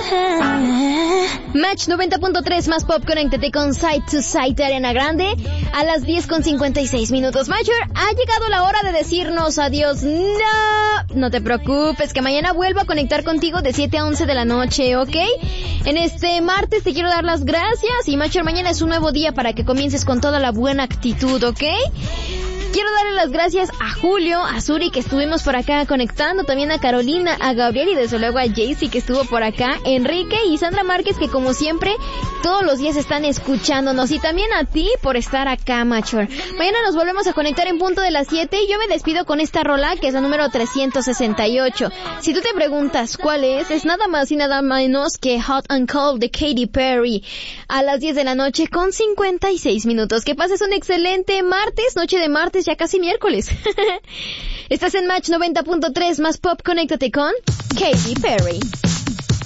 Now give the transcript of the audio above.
Match 90.3 más pop, conéctate con Side to Side de Ariana Grande a las 10:56 minutos. Major, ha llegado la hora de decirnos adiós. No te preocupes, que mañana vuelvo a conectar contigo de 7 a 11 de la noche, ¿ok? En este martes te quiero dar las gracias y Major, mañana es un nuevo día para que comiences con toda la buena actitud, ¿ok? Quiero darle las gracias a Julio, a Suri, que estuvimos por acá conectando, también a Carolina, a Gabriel y desde luego a Jaycee, que estuvo por acá, Enrique y Sandra Márquez, que como siempre todos los días están escuchándonos, y también a ti por estar acá, Machor. Mañana nos volvemos a conectar en punto de las 7 y yo me despido con esta rola que es la número 368. Si tú te preguntas cuál es nada más y nada menos que Hot and Cold de Katy Perry a las 10 de la noche con 56 minutos. Que pases un excelente martes, noche de martes, ya casi miércoles. Estás en Match 90.3 más pop, conéctate con Katy Perry.